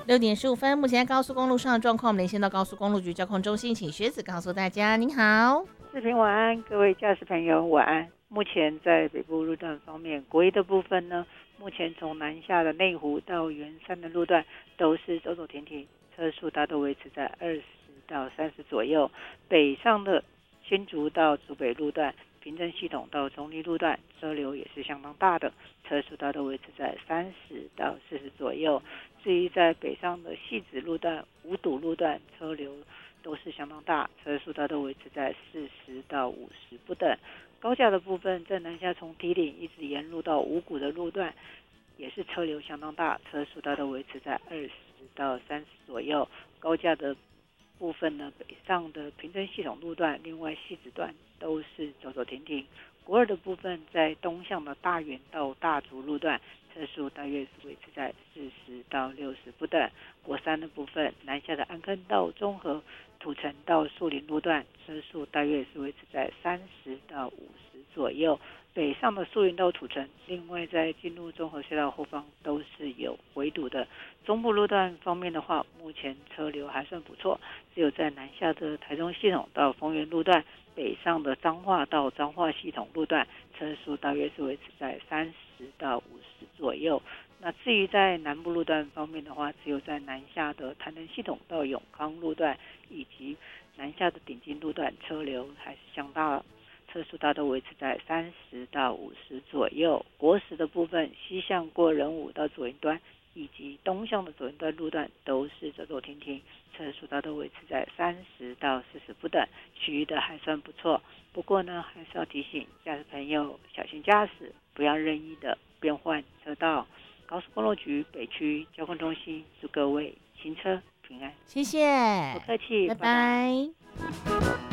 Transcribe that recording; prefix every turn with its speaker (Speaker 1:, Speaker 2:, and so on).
Speaker 1: 6点15分，目前在高速公路上的状况，我们连线到高速公路局交通中心，请学子告诉大家。您好，
Speaker 2: 视频晚安，各位驾驶朋友晚安。目前在北部路段方面，国一的部分呢，目前从南下的内湖到圆山的路段都是走走停停，车速大都维持在20到30左右。北上的新竹到竹北路段，平镇系统到中立路段，车流也是相当大的，车速大都维持在30到40左右。至于在北上的汐止路段、五堵路段，车流都是相当大，车速大都维持在40到50不等。高架的部分，在南下从堤岭一直沿路到五股的路段，也是车流相当大，车速大都维持在20到30左右。高架的部分呢，北上的平镇系统路段，另外汐止段都是走走停停。国二的部分，在东向的大园到大竹路段，车速大约是维持在40到60不等。国三的部分，南下的安坑到中和、土城到树林路段，车速大约是维持在30到50左右。北上的树林到土城，另外在进入中和隧道后方都是有围堵的。中部路段方面的话，目前车流还算不错，只有在南下的台中系统到丰原路段，北上的彰化到彰化系统路段，车速大约是维持在30到50左右。那至于在南部路段方面的话，只有在南下的台南系统到永康路段，以及南下的顶金路段，车流还是相当，车速大都维持在30到50左右。国十的部分，西向过仁武到左营端，以及东向的左营端路段都是走走停停，车速大都维持在30到40不等，其余的还算不错。不过呢，还是要提醒驾驶朋友小心驾驶，不要任意的变换车道。高速公路局北区交通中心祝各位行车平安。
Speaker 1: 谢谢，
Speaker 2: 不客气，
Speaker 1: 拜
Speaker 2: 拜拜。
Speaker 1: 拜。